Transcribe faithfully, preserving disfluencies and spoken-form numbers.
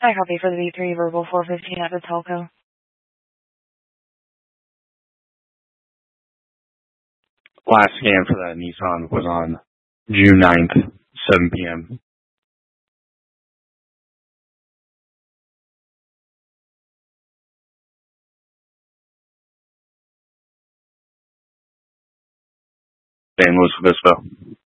Hi, copy for the V three verbal four fifteen at the telco. Last scan for that Nissan was on June ninth, seven p.m. San Luis Obispo.